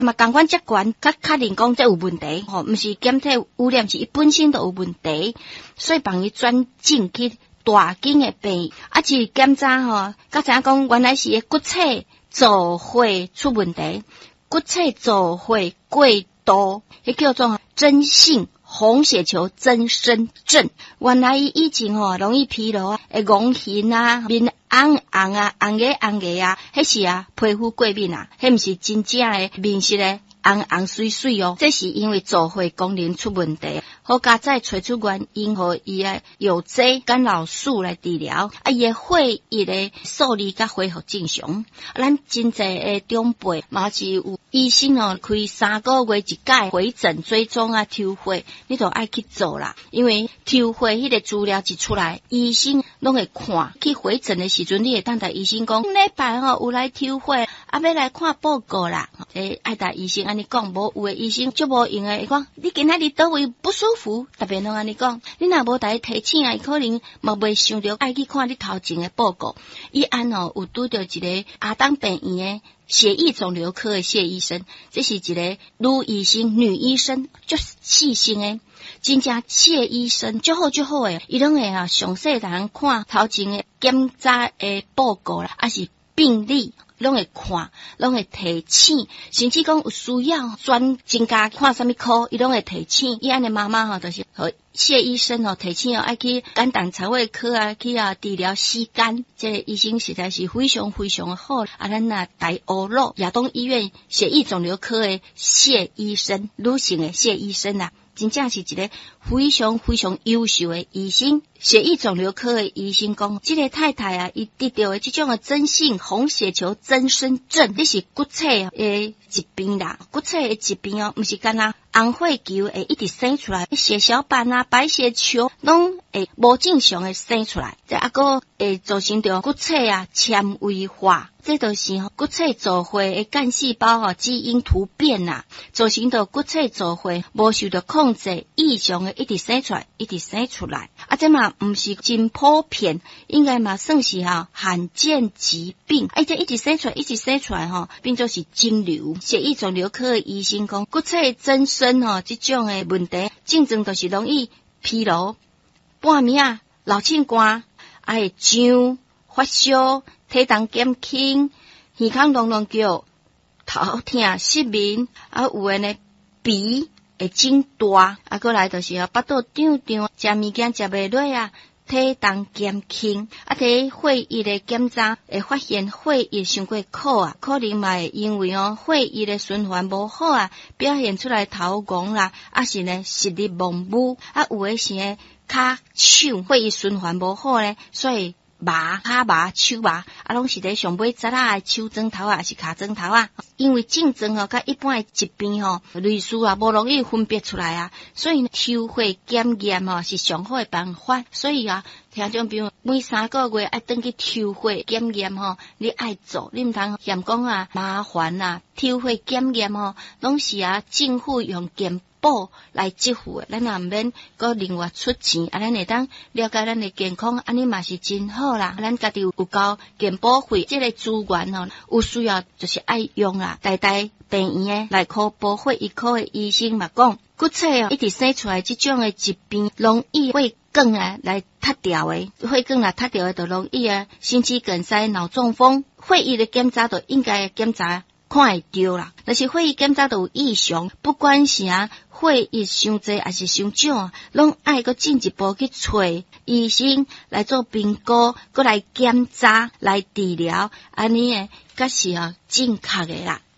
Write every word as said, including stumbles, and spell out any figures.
嘛共款接管，较确认讲这有问题，吼，毋是检体污染，是伊本身都有问题，所以帮伊转进去大间的病院，啊，是检查吼，甲知影讲原来是个骨刺造化出问题，骨刺造化过度，迄叫做真性红血球增生症。原来伊以前吼容易疲劳啊，会戆形啊，面红红啊，红个红个啊，迄是啊皮肤过敏啊，迄毋是真正诶面色诶红红水水哦，这是因为造血功能出问题。好加再找出原因，互伊诶有这干扰素来治疗，啊，伊诶血液诶数字甲恢复正常。咱真济诶长辈嘛是有医生哦，开三个月一届回诊追踪啊，抽血，你就爱去做啦。因为抽血迄个资料一出来，医生拢会看。去回诊的时阵，你会当甲医生讲，礼拜吼有来抽血，啊要来看报告啦。诶，爱甲医生安尼讲，无有诶医生足无用诶，伊讲你今仔日倒位不舒服，特别拢安尼讲，你若无带提醒啊，伊可能嘛袂想着爱去看你头前诶报告。伊安哦有拄着一个阿当病院诶血液肿瘤科的谢医生，这是一个女医生、女医生，足细心诶，真正谢医生足好足好诶，伊拢会啊详细人看头前诶检查诶报告啦，还是病历。拢会看，拢会提醒，甚至讲有需要专增加看什么科，伊拢会提醒。伊安尼妈妈吼，就是和谢医生吼提醒哦，爱去肝胆肠胃科啊，去啊治疗吸肝。这个医生实在是非常非常的好。啊，咱啊台欧路亚东医院血液肿瘤科的谢医生，女性的谢医生啊。真正是一个非常非常优秀的医生，血液肿瘤科的医生讲，这个太太啊，伊得到的这种的真性红血球增生症，这是骨刺的疾病啦。骨刺的疾病哦，不是干那红血球会一直生出来，血小板啊、白血球拢会无正常的生出来，这啊个会造成着骨刺啊纤维化。这就是吼骨刺造血的干细胞吼基因突变啦，造成着骨刺造血无受到控制，异常的一直生出来，一直生出来。啊，这嘛唔是真普遍，应该嘛算是哈罕见疾病。啊，这一直生出来，一直生出来吼，变做是肿瘤。血液肿瘤科的医生讲，骨刺增生吼这种的问题，症状就是容易疲劳、半暝啊、老凊寒，啊会痒、发烧。体重减轻，耳孔隆隆叫，头痛失眠，啊有诶呢鼻会肿大，啊过来就是啊腹肚胀胀，食物件食袂落啊，体重减轻，啊体血液的检查会发现血液伤过苦啊，可能嘛会因为哦血液的循环无好啊，表现出来头晕啦，啊是呢视力模糊，啊有诶是呢骹手血液循环无好咧，所以。麻、骹麻、手麻，啊，拢是伫上尾节啊，手指头啊，还是骹指头啊？因为症状哦，甲一般的疾病吼，类似啊，无容易分别出来啊，所以抽血检验吼是上好的办法。所以啊，听众朋友每三个月爱登去抽血检验吼，你爱做，你毋通嫌讲啊麻烦啊，抽血检验吼，拢是啊政府用健保来支付的，咱也毋免搁另外出钱，啊，咱会当了解咱的健康，安尼嘛是真好啦。咱家己有交健保费，这个资源吼，有需要就是爱用啦。大大病院的内科保血医科的医生嘛讲，骨刺哦一直生出来这种的疾病，容易血管啊来塌掉的，血管来塌掉的就容易啊心肌梗塞、脑中风。血液的检查就应该检查。看会到啦，但是血液检查都有异常，不管是啊血液伤济还是伤少，拢爱个进一步去找医生来做评估，搁来检查来治疗，安尼诶，才是啊正确诶啦。